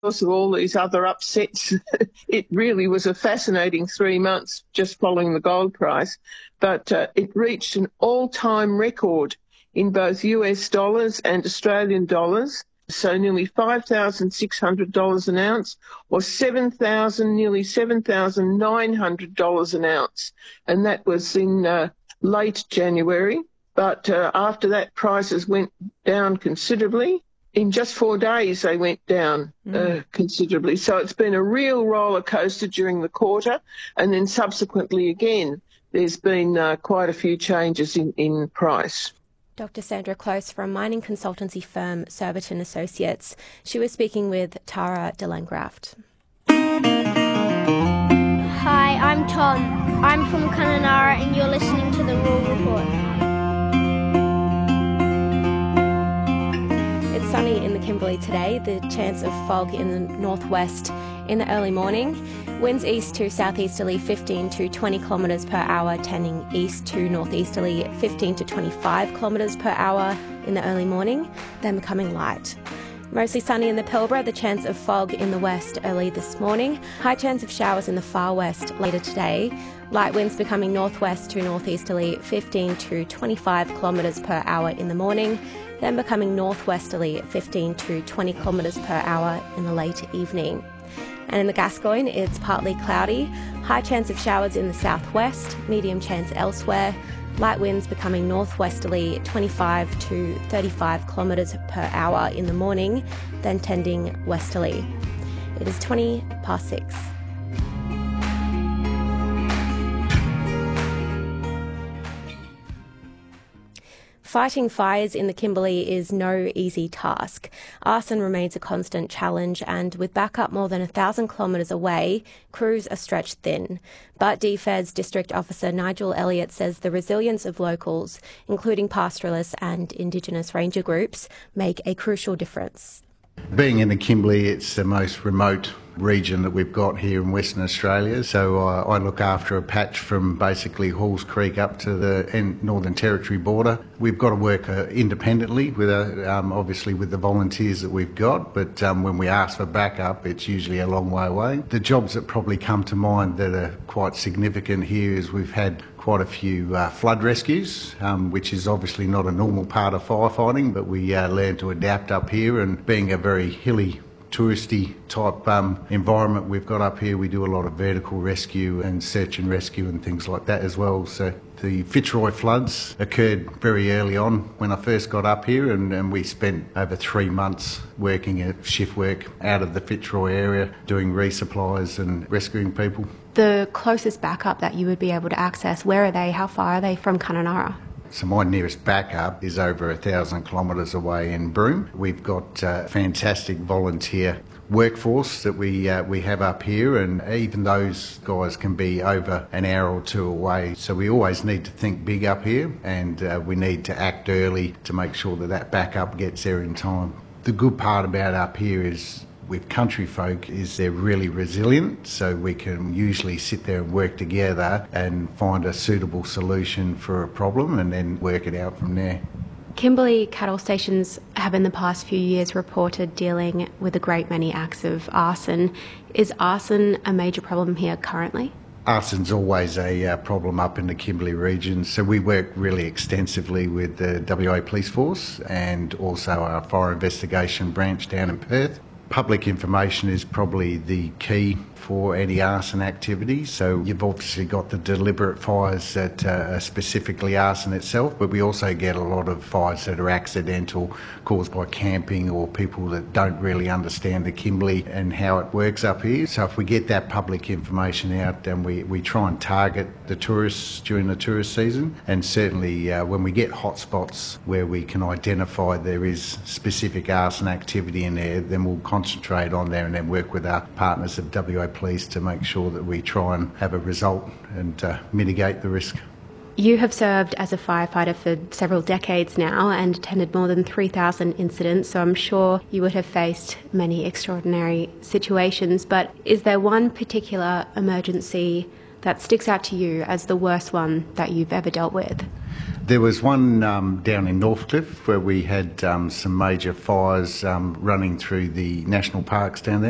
Because of all these other upsets, it really was a fascinating 3 months just following the gold price. But it reached an all-time record in both US dollars and Australian dollars. So nearly $5,600 an ounce, or nearly $7,900 an ounce. And that was in late January. But after that, prices went down considerably. In just 4 days, they went down considerably. So it's been a real roller coaster during the quarter. And then subsequently again, there's been quite a few changes in price. Dr. Sandra Close from mining consultancy firm Surbiton Associates. She was speaking with Tara de Langraft. Hi, I'm Tom. I'm from Kununurra and you're listening to the Rural Report. It's sunny in the Kimberley today. The chance of fog in the northwest in the early morning. Winds east to southeasterly 15 to 20 kilometres per hour, tending east to northeasterly 15 to 25 kilometres per hour in the early morning, then becoming light. Mostly sunny in the Pilbara, the chance of fog in the west early this morning. High chance of showers in the far west later today. Light winds becoming northwest to northeasterly 15 to 25 kilometres per hour in the morning, then becoming northwesterly 15 to 20 kilometres per hour in the late evening. And in the Gascoyne, it's partly cloudy. High chance of showers in the southwest, medium chance elsewhere. Light winds becoming northwesterly 25 to 35 kilometres per hour in the morning, then tending westerly. It is 20 past 6. Fighting fires in the Kimberley is no easy task. Arson remains a constant challenge, and with backup more than 1,000 kilometres away, crews are stretched thin. But DFED's District Officer Nigel Elliott says the resilience of locals, including pastoralists and Indigenous ranger groups, make a crucial difference. Being in the Kimberley, it's the most remote region that we've got here in Western Australia. So I look after a patch from basically Halls Creek up to the Northern Territory border. We've got to work independently with obviously with the volunteers that we've got, but when we ask for backup, it's usually a long way away. The jobs that probably come to mind that are quite significant here is we've had quite a few flood rescues, which is obviously not a normal part of firefighting, but we learn to adapt up here, and being a very hilly touristy type environment we've got up here, we do a lot of vertical rescue and search and rescue and things like that as well. So the Fitzroy floods occurred very early on when I first got up here, and we spent over 3 months working at shift work out of the Fitzroy area, doing resupplies and rescuing people. The closest backup that you would be able to access, where are they? How far are they from Kununurra? So my nearest backup is over 1,000 kilometres away in Broome. We've got a fantastic volunteer workforce that we have up here, and even those guys can be over an hour or two away. So we always need to think big up here, and we need to act early to make sure that that backup gets there in time. The good part about up here is with country folk is they're really resilient, so we can usually sit there and work together and find a suitable solution for a problem and then work it out from there. Kimberley cattle stations have in the past few years reported dealing with a great many acts of arson. Is arson a major problem here currently? Arson's always a problem up in the Kimberley region, so we work really extensively with the WA Police Force and also our fire investigation branch down in Perth. Public information is probably the key for any arson activity. So you've obviously got the deliberate fires that are specifically arson itself, but we also get a lot of fires that are accidental, caused by camping or people that don't really understand the Kimberley and how it works up here. So if we get that public information out, then we try and target the tourists during the tourist season, and certainly when we get hotspots where we can identify there is specific arson activity in there, then we'll concentrate on there and then work with our partners at WA Police to make sure that we try and have a result and mitigate the risk. You have served as a firefighter for several decades now and attended more than 3,000 incidents, so I'm sure you would have faced many extraordinary situations, but is there one particular emergency that sticks out to you as the worst one that you've ever dealt with? There was one down in Northcliffe where we had some major fires running through the national parks down there.